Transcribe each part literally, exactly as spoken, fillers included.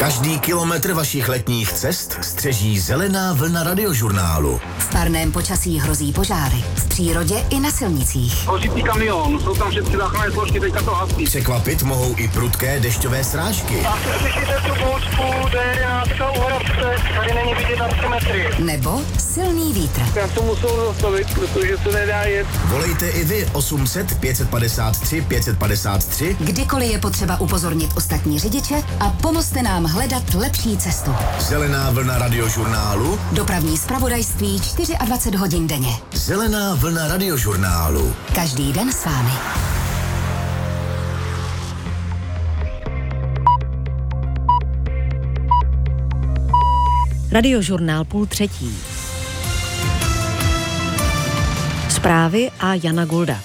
Každý kilometr vašich letních cest střeží zelená vlna radiožurnálu. V parném počasí hrozí požáry. V přírodě i na silnicích. Hořící kamion, jsou tam všechny záchranné složky, teďka to hasí. Překvapit mohou i prudké dešťové srážky. A slyšíte tu bouřku, D jedenáct u Horavce, tady není vidět na tři metry. Nebo silný vítr. Já to musel zastavit, protože se nedá jet. Volejte i vy osm set pět set padesát tři pět set padesát tři. Kdykoliv je potřeba upozornit ostatní řidiče a pomozte nám hledat lepší cestu. Zelená vlna radiožurnálu. Dopravní zpravodajství dvacet čtyři hodin denně. Zelená vlna radiožurnálu. Každý den s vámi. Radiožurnál půl třetí. Zprávy a Jana Gulda.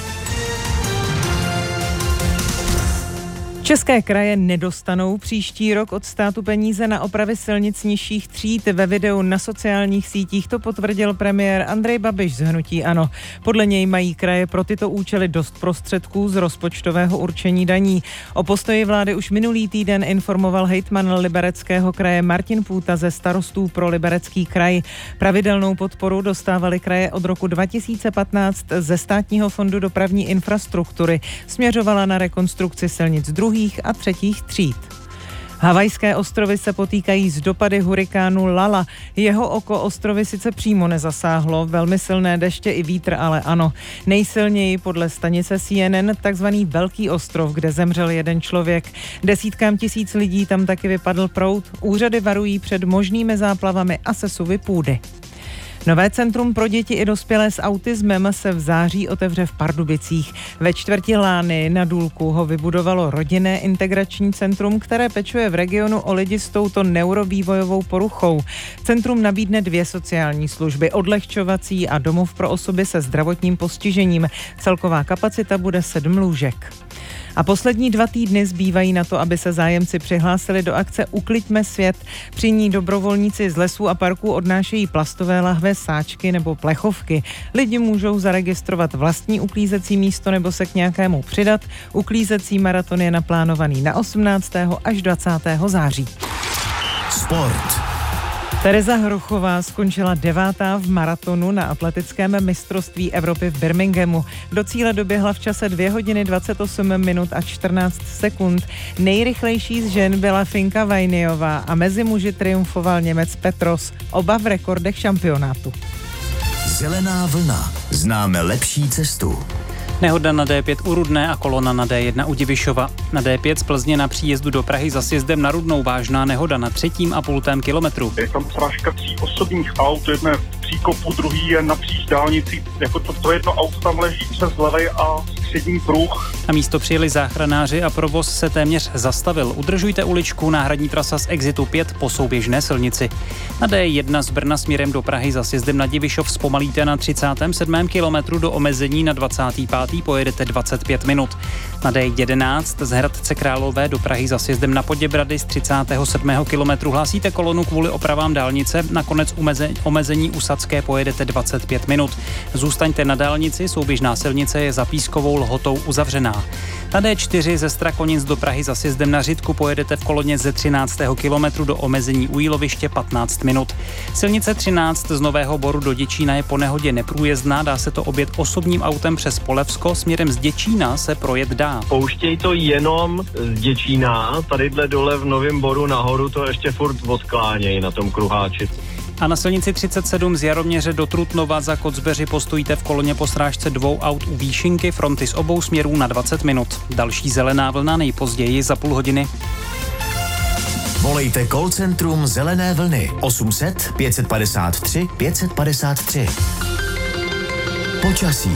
České kraje nedostanou příští rok od státu peníze na opravy silnic nižších tříd. Ve videu na sociálních sítích to potvrdil premiér Andrej Babiš z hnutí ANO. Podle něj mají kraje pro tyto účely dost prostředků z rozpočtového určení daní. O postoji vlády už minulý týden informoval hejtman Libereckého kraje Martin Půta ze Starostů pro Liberecký kraj. Pravidelnou podporu dostávaly kraje od roku dva tisíce patnáct ze Státního fondu dopravní infrastruktury. Směřovala na rekonstrukci silnic druhých a třetích tříd. Havajské ostrovy se potýkají s dopady hurikánu Lala. Jeho oko ostrovy sice přímo nezasáhlo, velmi silné deště i vítr, ale ano. Nejsilněji podle stanice C N N takzvaný Velký ostrov, kde zemřel jeden člověk. Desítkám tisíc lidí tam taky vypadl proud. Úřady varují před možnými záplavami a sesuvy půdy. Nové centrum pro děti i dospělé s autismem se v září otevře v Pardubicích. Ve čtvrti Lány na Důlku ho vybudovalo rodinné integrační centrum, které pečuje v regionu o lidi s touto neurovývojovou poruchou. Centrum nabídne dvě sociální služby, odlehčovací a domov pro osoby se zdravotním postižením. Celková kapacita bude sedm lůžek. A poslední dva týdny zbývají na to, aby se zájemci přihlásili do akce Ukliďme svět. Při ní dobrovolníci z lesů a parků odnášejí plastové lahve, sáčky nebo plechovky. Lidi můžou zaregistrovat vlastní uklízecí místo nebo se k nějakému přidat. Uklízecí maraton je naplánovaný na osmnáctého až dvacátého září. Sport. Tereza Hrochová skončila devátá v maratonu na atletickém mistrovství Evropy v Birminghamu. Do cíle doběhla v čase dvě hodiny dvacet osm minut a čtrnáct sekund. Nejrychlejší z žen byla Finka Vajniová a mezi muži triumfoval Němec Petros, oba v rekordech šampionátu. Zelená vlna. Známe lepší cestu. Nehoda na D pět u Rudné a kolona na D jedna u Divišova. Na D pět z Plzně na příjezdu do Prahy za sjezdem na Rudnou vážná nehoda na třetím a půltém kilometru. Je tam srážka tří osobních aut, jedné v příkopu, druhý je napříč dálnicí. Jako to, to jedno auto tam leží přes levej a střední pruh. Na místo přijeli záchranáři a provoz se téměř zastavil. Udržujte uličku, náhradní trasa z exitu pět po souběžné silnici. Na D jedna z Brna směrem do Prahy za sjezdem na Divišov zpomalíte na třicátém sedmém kilometru, do omezení na dvacátém pátém pojedete dvacet pět minut. Na D jedenáct z Hradce Králové do Prahy za sjezdem na Poděbrady z třicátého sedmého kilometru hlásíte kolonu kvůli opravám dálnice. Nakonec umeze- omezení u Sadské pojedete dvacet pět minut. Zůstaňte na dálnici, souběžná silnice je za Pískovou Lhotou uzavřená. Na D čtyři ze Strakonic do Prahy za sjezdem na Řitku pojedete v koloně ze třináctého kilometru, do omezení u Jíloviště patnáct minut. Silnice třináct z Nového Boru do Děčína je po nehodě neprůjezdná, dá se to objet osobním autem přes Polevsko, směrem z Děčína se projet dá. Pouštěj to jenom z Děčína, tadyhle dole v Novém Boru nahoru to ještě furt odkláněj na tom kruháči. A na silnici třicet sedm z Jaroměře do Trutnova za Kocbeři postojíte v koloně po srážce dvou aut u Výšinky, fronty z obou směrů na dvacet minut. Další zelená vlna nejpozději za půl hodiny. Volejte call centrum Zelené vlny osm set pět set padesát tři pět set padesát tři. Počasí.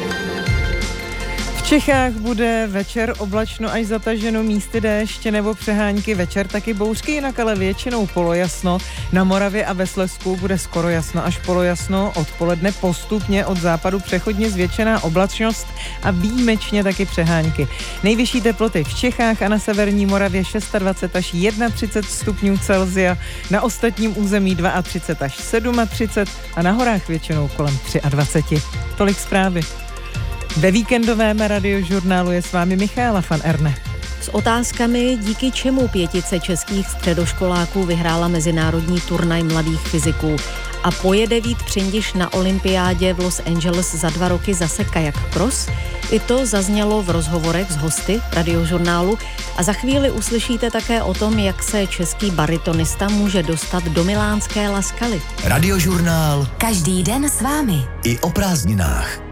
V Čechách bude večer oblačno až zataženo, místy déště nebo přehánky, večer taky bouřky, jinak ale většinou polojasno. Na Moravě a ve Slezsku bude skoro jasno až polojasno, odpoledne postupně od západu přechodně zvětšená oblačnost a výjimečně taky přehánky. Nejvyšší teploty v Čechách a na severní Moravě dvacet šest až třicet jedna stupňů Celsia, na ostatním území třicet dva až třicet sedm a na horách většinou kolem dvacet tři. Tolik zprávy. Ve víkendovém radiožurnálu je s vámi Michaela van Erne. S otázkami, díky čemu pětice českých středoškoláků vyhrála mezinárodní turnaj mladých fyziků a pojede Vít Přindiš na olympiádě v Los Angeles za dva roky zase kajak cross. I to zaznělo v rozhovorech s hosty Radiožurnálu a za chvíli uslyšíte také o tom, jak se český baritonista může dostat do milánské La Scally. Radiožurnál. Každý den s vámi. I o prázdninách.